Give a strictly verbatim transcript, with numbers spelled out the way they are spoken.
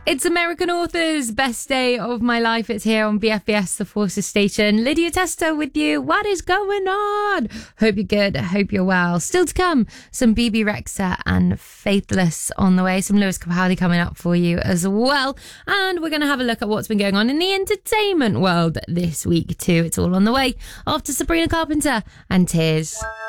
It's American Authors, best day of my life. It's here on B F B S, the Forces Station. Lydia Testa with you. What is going on? Hope you're good. Hope you're well. Still to come, some B B Rexa and Faithless on the way. Some Lewis Capaldi coming up for you as well. And we're going to have a look at what's been going on in the entertainment world this week too. It's all on the way after Sabrina Carpenter and Tears.